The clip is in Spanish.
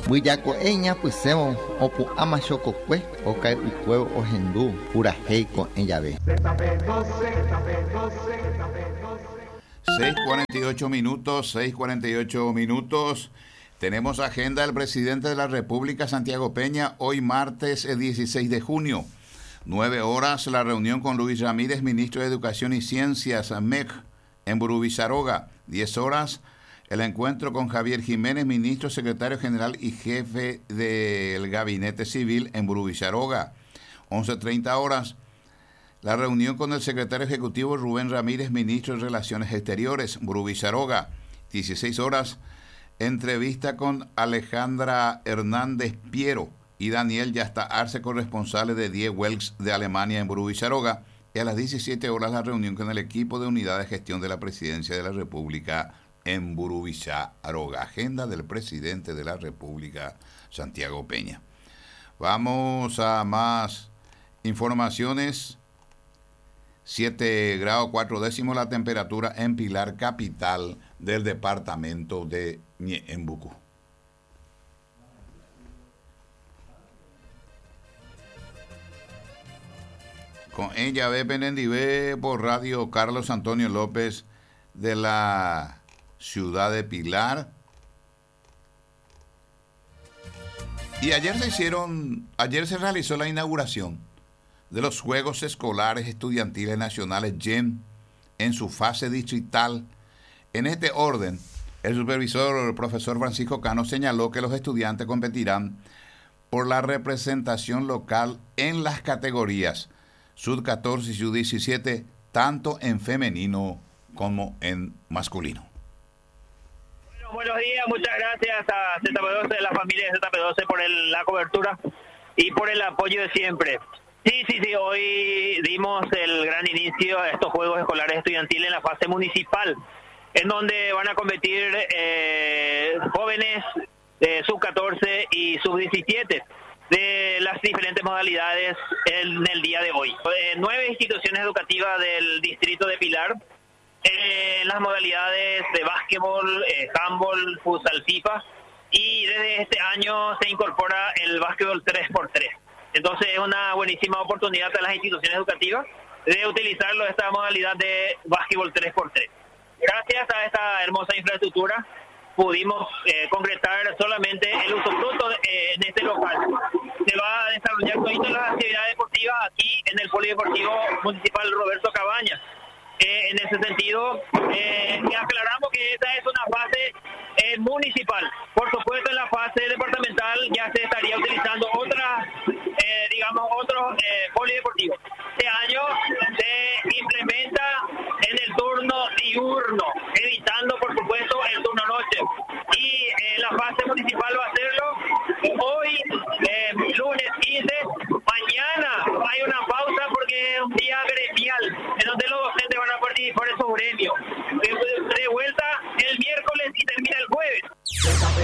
Buyako eña pusemo opu amachokokwe okai ukueo ohendu puraheiko en llave. 6:48 minutos, 6:48 minutos. Tenemos agenda del presidente de la República, Santiago Peña, hoy martes 16 de junio. 9 horas, la reunión con Luis Ramírez, ministro de Educación y Ciencias, MEC, en Burubí-Saroga. 10 horas, el encuentro con Javier Jiménez, ministro, secretario general y jefe del Gabinete Civil, en Burubí-Saroga. 11:30 horas, la reunión con el secretario ejecutivo Rubén Ramírez, ministro de Relaciones Exteriores, Burubí-Saroga. 16 horas, entrevista con Alejandra Hernández Piero y Daniel Yasta Arce, corresponsales de Die Welt de Alemania en Burubí-Saroga. Y a las 17 horas, la reunión con el equipo de unidad de gestión de la Presidencia de la República en Burubí-Saroga. Agenda del presidente de la República, Santiago Peña. Vamos a más informaciones. 7 grados 4 décimos la temperatura en Pilar, capital del departamento de Ñeembucú. Con ella ve Penendivé por radio Carlos Antonio López de la ciudad de Pilar. Y ayer se realizó la inauguración de los Juegos Escolares Estudiantiles Nacionales GEN en su fase distrital. En este orden, el supervisor, el profesor Francisco Cano, señaló que los estudiantes competirán por la representación local en las categorías Sub-14 y Sub-17, tanto en femenino como en masculino. Bueno, buenos días, muchas gracias a ZP12, la familia de ZP12 por la cobertura y por el apoyo de siempre. Sí, hoy dimos el gran inicio a estos Juegos Escolares Estudiantiles en la fase municipal, en donde van a competir jóvenes sub-14 y sub-17 de las diferentes modalidades en el día de hoy. 9 instituciones educativas del distrito de Pilar, las modalidades de básquetbol, handball, futsal, FIFA, y desde este año se incorpora el básquetbol 3x3. Entonces es una buenísima oportunidad para las instituciones educativas de utilizarlo esta modalidad de básquetbol 3x3. Gracias a esta hermosa infraestructura pudimos concretar solamente el usufructo en este local. Se va a desarrollar todas las actividades deportivas aquí en el Polideportivo Municipal Roberto Cabañas. En ese sentido, aclaramos que esta es una fase municipal. Por supuesto, en la fase departamental ya se estaría utilizando otros polideportivos. Este año se implementa en el turno diurno, evitando, por supuesto, el turno noche. Y la fase municipal va a hacerlo hoy, lunes 15. Mañana hay una pausa porque es un día gremial, en donde los docentes van a participar en su gremio.